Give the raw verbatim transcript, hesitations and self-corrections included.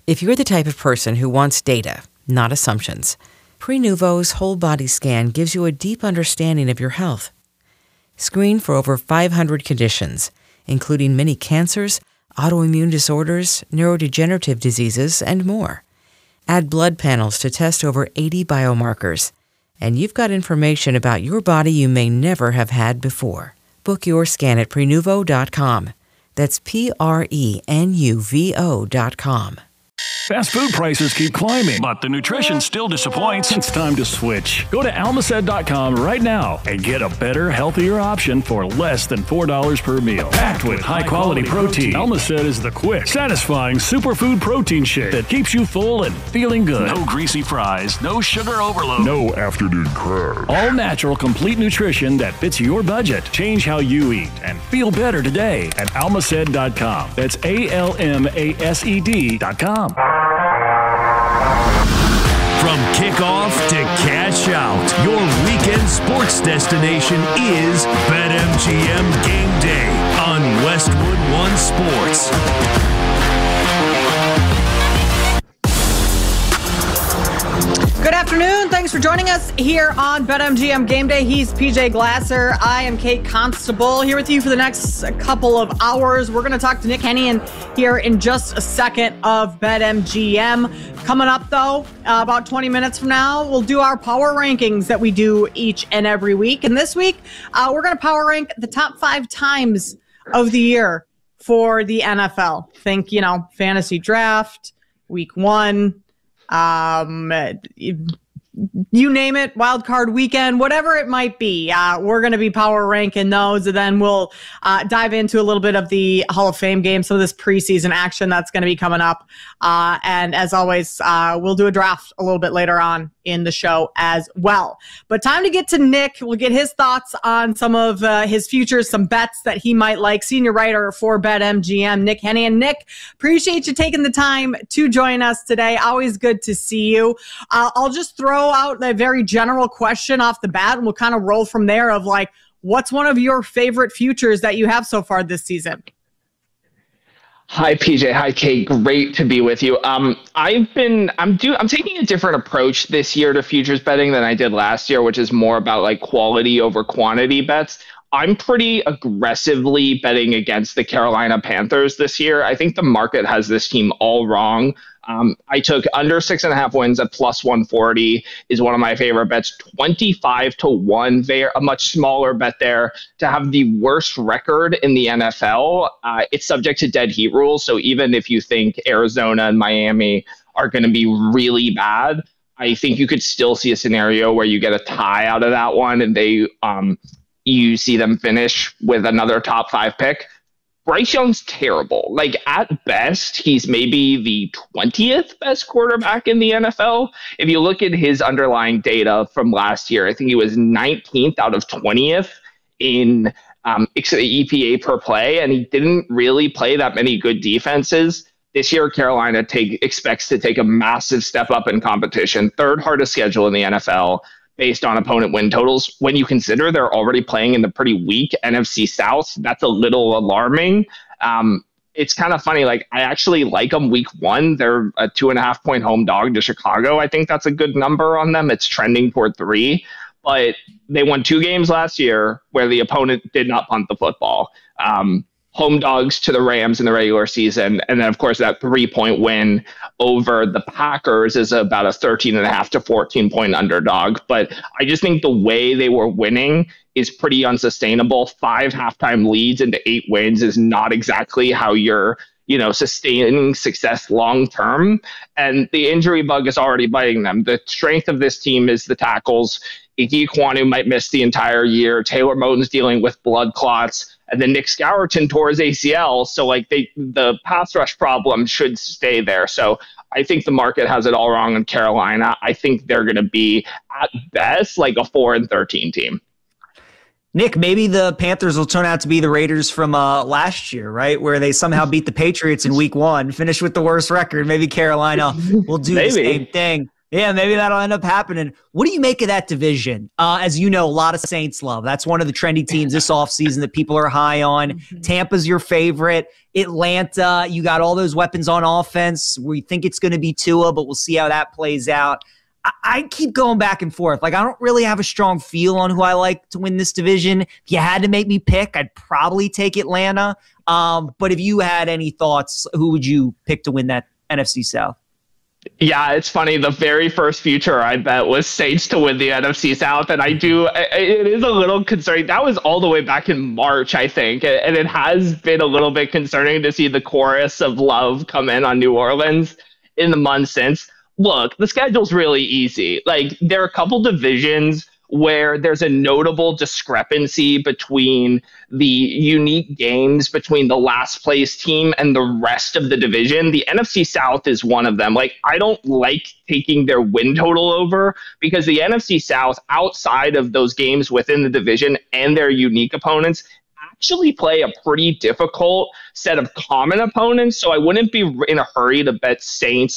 If you're the type of person who wants data, not assumptions, Prenuvo's whole body scan gives you a deep understanding of your health. Screen for over five hundred conditions, including many cancers, autoimmune disorders, neurodegenerative diseases, and more. Add blood panels to test over eighty biomarkers, and you've got information about your body you may never have had before. Book your scan at Prenuvo dot com. That's P R E N U V O dot com. Fast food prices keep climbing, but the nutrition still disappoints. It's time to switch. Go to Almacet dot com right now and get a better, healthier option for less than four dollars per meal. Packed with high-quality protein, Almacet is the quick, satisfying superfood protein shake that keeps you full and feeling good. No greasy fries, no sugar overload, no afternoon crash. All natural, complete nutrition that fits your budget. Change how you eat and feel better today at Almacet dot com. That's A L M A S E D dot com. From kickoff to cash out, your weekend sports destination is BetMGM Game Day on Westwood One Sports. Good afternoon. Thanks for joining us here on BetMGM Game Day. He's P J Glasser. I am Kate Constable here with you for the next couple of hours. We're going to talk to Nick Hennigan here in just a second of BetMGM. Coming up, though, uh, about twenty minutes from now, we'll do our power rankings that we do each and every week. And this week, uh, we're going to power rank the top five times of the year for the N F L. Think, you know, fantasy draft, week one, um, you name it, wild card weekend, whatever it might be. Uh, we're going to be power ranking those, and then we'll uh, dive into a little bit of the Hall of Fame game, some of this preseason action that's going to be coming up. Uh, and as always, uh, we'll do a draft a little bit later on in the show as well. But time to get to Nick. We'll get his thoughts on some of uh, his futures, some bets that he might like. Senior writer for BetMGM, Nick Hennigan. Nick, appreciate you taking the time to join us today. Always good to see you. Uh, I'll just throw out a very general question off the bat, and we'll kind of roll from there of like, what's one of your favorite futures that you have so far this season? Hi, P J. Hi, Kate. Great to be with you. Um, I've been, I'm do, I'm taking a different approach this year to futures betting than I did last year, which is more about like quality over quantity bets. I'm pretty aggressively betting against the Carolina Panthers this year. I think the market has this team all wrong. Um, I took under six and a half wins at plus one forty is one of my favorite bets. twenty-five to one, there, a much smaller bet there to have the worst record in the N F L. Uh, it's subject to dead heat rules. So even if you think Arizona and Miami are going to be really bad, I think you could still see a scenario where you get a tie out of that one and they, um, you see them finish with another top five pick. Bryce Young's terrible. Like, at best, he's maybe the twentieth best quarterback in the N F L. If you look at his underlying data from last year, I think he was nineteenth out of twentieth in um, E P A per play, and he didn't really play that many good defenses. This year, Carolina take, expects to take a massive step up in competition. Third hardest schedule in the N F L. Based on opponent win totals. When you consider they're already playing in the pretty weak N F C South, that's a little alarming. Um, it's kind of funny. Like, I actually like them week one. They're a two and a half point home dog to Chicago. I think that's a good number on them. It's trending toward three, but they won two games last year where the opponent did not punt the football. Um, home dogs to the Rams in the regular season. And then, of course, that three-point win over the Packers is about a thirteen and a half to fourteen point underdog. But I just think the way they were winning is pretty unsustainable. Five halftime leads into eight wins is not exactly how you're, you know, sustaining success long-term. And the injury bug is already biting them. The strength of this team is the tackles. Ike Ekwonu might miss the entire year. Taylor Moton's dealing with blood clots. And then Nick Skouerton tore his A C L. So, like, they, the pass rush problem should stay there. So I think the market has it all wrong in Carolina. I think they're going to be, at best, like a four and thirteen team. Nick, maybe the Panthers will turn out to be the Raiders from uh, last year, right? Where they somehow beat the Patriots in week one, finished with the worst record. Maybe Carolina will do Maybe. the same thing. Yeah, maybe that'll end up happening. What do you make of that division? Uh, as you know, a lot of Saints love. That's one of the trendy teams this offseason that people are high on. Mm-hmm. Tampa's your favorite. Atlanta, you got all those weapons on offense. We think it's going to be Tua, but we'll see how that plays out. I-, I keep going back and forth. Like, I don't really have a strong feel on who I like to win this division. If you had to make me pick, I'd probably take Atlanta. Um, but if you had any thoughts, who would you pick to win that N F C South? Yeah, it's funny. The very first future I bet was Saints to win the N F C South. And I do, it is a little concerning. That was all the way back in March, I think. And it has been a little bit concerning to see the chorus of love come in on New Orleans in the months since. Look, the schedule's really easy. Like, there are a couple divisions where there's a notable discrepancy between the unique games between the last place team and the rest of the division. The N F C South is one of them. Like, I don't like taking their win total over because the N F C South, outside of those games within the division and their unique opponents, actually play a pretty difficult set of common opponents. So I wouldn't be in a hurry to bet Saints